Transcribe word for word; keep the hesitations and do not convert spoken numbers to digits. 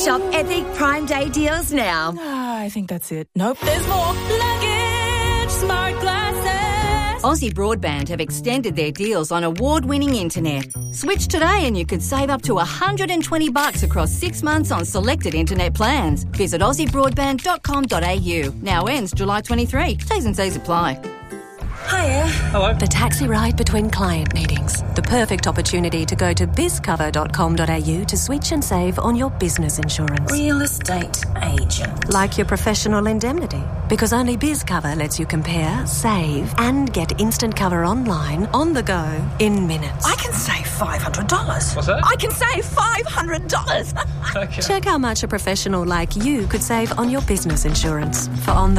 Shop epic Prime Day deals now. Ah, I think that's it. Nope, there's more. Luggage Smart Glasses. Aussie Broadband have extended their deals on award-winning internet. Switch today and you could save up to one hundred twenty bucks across six months on selected internet plans. Visit aussie broadband dot com dot a u. Now ends July twenty-third. T's and C's apply. Hiya. Hello. The taxi ride between client meetings. The perfect opportunity to go to biz cover dot com dot a u to switch and save on your business insurance. Real estate agent. Like your professional indemnity. Because only BizCover lets you compare, save, and get instant cover online, on the go, in minutes. I can save five hundred dollars. What's that? I can save five hundred dollars. Okay. Check how much a professional like you could save on your business insurance for on the